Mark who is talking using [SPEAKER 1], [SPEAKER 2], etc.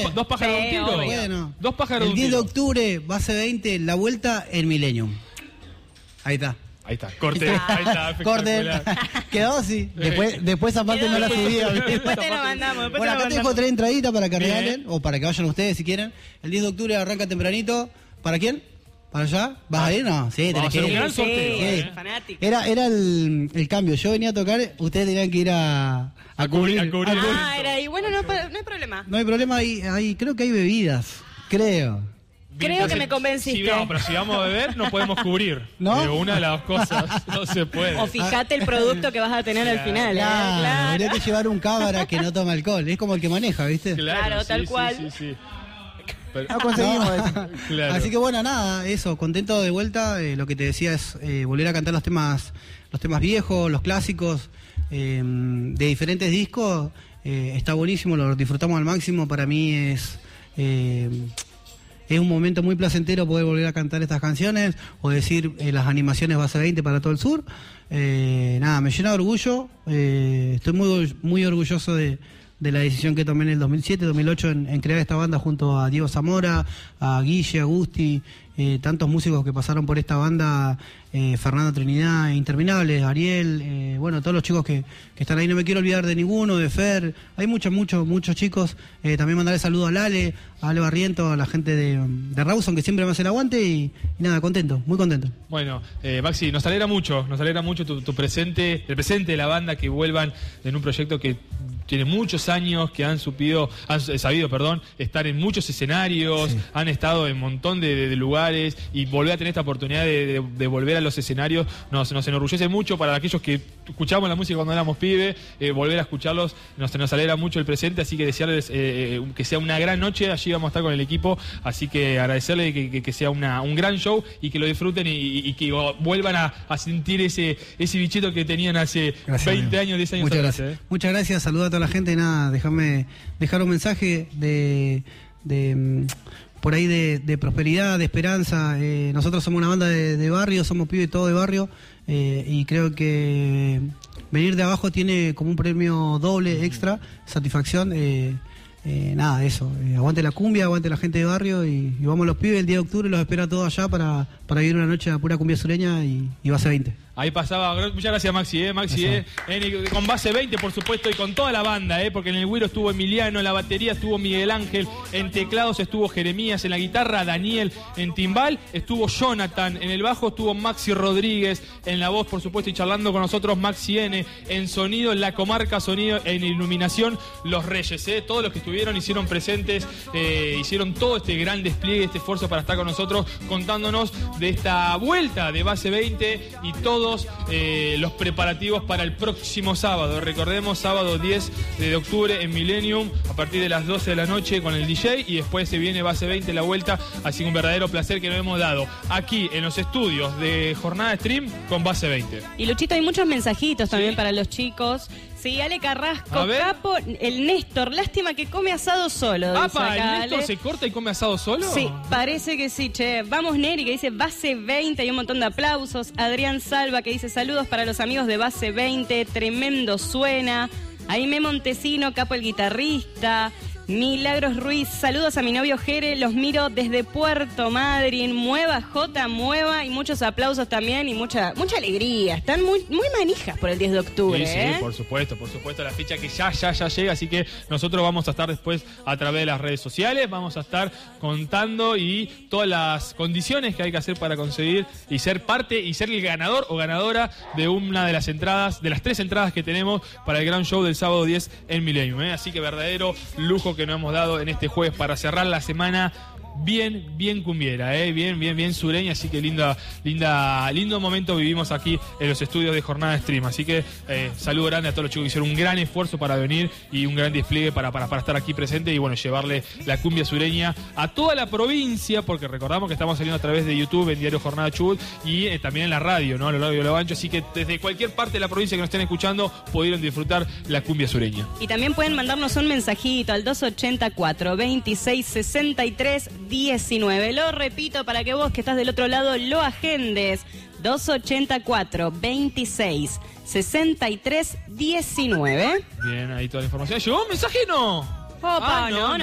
[SPEAKER 1] ¿Dos pájaros de un tiro?
[SPEAKER 2] Bueno,
[SPEAKER 1] Dos pájaros
[SPEAKER 2] el 10 de octubre, base 20, la vuelta en Millennium. Ahí está.
[SPEAKER 1] Ahí está, corte. Ahí está,
[SPEAKER 2] Corten. Quedó así. Después aparte no la subí.
[SPEAKER 3] Después te lo mandamos.
[SPEAKER 2] Bueno, acá te dejo 3 entraditas para que regalen, o para que vayan ustedes si quieren. El 10 de octubre arranca tempranito. ¿Para quién? ¿Para allá? ¿Vas a ir? No, sí, tenés que ir.
[SPEAKER 1] Un gran sorteo.
[SPEAKER 2] Sí.
[SPEAKER 3] Fanático.
[SPEAKER 2] Era el cambio. Yo venía a tocar, ustedes tenían que ir a cubrir.
[SPEAKER 3] Ah, era ahí. Bueno, no hay problema.
[SPEAKER 2] No hay problema, creo que hay bebidas. Creo.
[SPEAKER 3] Creo que me convenciste.
[SPEAKER 1] Pero si vamos a beber, no podemos cubrir.
[SPEAKER 2] ¿No?
[SPEAKER 1] Una de las cosas no se puede.
[SPEAKER 3] O fijate el producto que vas a tener al final.
[SPEAKER 2] Claro. Habría que llevar un cámara que no toma alcohol. Es como el que maneja, ¿viste?
[SPEAKER 3] Claro, tal cual.
[SPEAKER 1] Sí.
[SPEAKER 2] Pero, no conseguimos eso.
[SPEAKER 1] Claro.
[SPEAKER 2] Así que bueno, nada, eso, contento de vuelta. Lo que te decía es volver a cantar los temas viejos, los clásicos de diferentes discos. Está buenísimo, lo disfrutamos al máximo. Para mí es un momento muy placentero poder volver a cantar estas canciones o decir las animaciones base 20 para todo el sur. Nada, me llena de orgullo. Estoy muy orgulloso de la decisión que tomé en el 2007, 2008 en crear esta banda junto a Diego Zamora, a Guille, a Gusti, tantos músicos que pasaron por esta banda, Fernando Trinidad, Interminables, Ariel, bueno, todos los chicos que están ahí, no me quiero olvidar de ninguno, de Fer, hay muchos chicos, también mandarle saludos a Ale Barriento, a la gente de Rawson, que siempre me hace el aguante y nada, muy contento.
[SPEAKER 1] Bueno, Maxi, nos alegra mucho tu presente, el presente de la banda, que vuelvan en un proyecto que tiene muchos años, que han sabido estar en muchos escenarios, sí. Han estado en un montón de lugares, y volver a tener esta oportunidad de volver a los escenarios nos enorgullece mucho. Para aquellos que escuchamos la música cuando éramos pibes, volver a escucharlos nos alegra mucho el presente, así que desearles que sea una gran noche. Allí vamos a estar con el equipo, así que agradecerles que sea un gran show y que lo disfruten y que vuelvan a sentir ese bichito que tenían hace 20 años, 10 años.
[SPEAKER 2] Muchas gracias, saludos a toda la gente. Nada, déjame dejar un mensaje por ahí de prosperidad, de esperanza. Nosotros somos una banda de barrio, somos pibes todos de barrio, y creo que venir de abajo tiene como un premio doble, extra, satisfacción. Nada, eso. Aguante la cumbia, aguante la gente de barrio, y vamos los pibes el 10 de octubre, los espera todos allá para vivir una noche a pura cumbia sureña y base 20.
[SPEAKER 1] Ahí pasaba, muchas gracias Maxi, con base 20 por supuesto, y con toda la banda, porque en el güiro estuvo Emiliano, en la batería estuvo Miguel Ángel, en teclados estuvo Jeremías, en la guitarra Daniel, en timbal estuvo Jonathan, en el bajo estuvo Maxi Rodríguez, en la voz por supuesto y charlando con nosotros Maxi N, en sonido, en la comarca sonido, en iluminación Los Reyes, todos los que estuvieron, hicieron presentes, hicieron todo este gran despliegue, este esfuerzo para estar con nosotros, contándonos de esta vuelta de base 20 y todos los preparativos para el próximo sábado. Recordemos, sábado 10 de octubre en Millennium, a partir de las 12 de la noche con el DJ, y después se viene base 20 la vuelta, así que un verdadero placer que nos hemos dado aquí en los estudios de Jornada Stream con base 20.
[SPEAKER 3] Y Luchito, hay muchos mensajitos también para los chicos. Sí, Ale Carrasco, Capo, el Néstor, lástima que come asado solo.
[SPEAKER 1] ¿El Néstor se corta y come asado solo?
[SPEAKER 3] Sí, parece que sí, che. Vamos Neri, que dice base 20, hay un montón de aplausos. Adrián Salva, que dice saludos para los amigos de base 20, tremendo suena. Aime Montesino, Capo el guitarrista. Milagros Ruiz, saludos a mi novio Jere, los miro desde Puerto Madryn, mueva J, mueva, y muchos aplausos también y mucha alegría. Están muy manijas por el 10 de octubre.
[SPEAKER 1] Sí, por supuesto, la fecha que ya llega, así que nosotros vamos a estar después a través de las redes sociales, vamos a estar contando y todas las condiciones que hay que hacer para conseguir y ser parte y ser el ganador o ganadora de una de las entradas, de las 3 entradas que tenemos para el gran show del sábado 10 en Millennium, así que verdadero lujo que nos hemos dado en este jueves para cerrar la semana bien cumbiera, bien sureña, así que lindo momento vivimos aquí en los estudios de Jornada Stream, así que saludo grande a todos los chicos que hicieron un gran esfuerzo para venir y un gran despliegue para estar aquí presente y bueno, llevarle la cumbia sureña a toda la provincia, porque recordamos que estamos saliendo a través de YouTube en Diario Jornada Chubut y también en la radio, ¿no? A lo largo de lo ancho, así que desde cualquier parte de la provincia que nos estén escuchando pudieron disfrutar la cumbia sureña.
[SPEAKER 3] Y también pueden mandarnos un mensajito al 284 26 63 19. Lo repito para que vos que estás del otro lado lo agendes. 284 26 63 19.
[SPEAKER 1] Bien, ahí toda la información. ¿Llegó un mensaje? No.
[SPEAKER 3] Opa, no.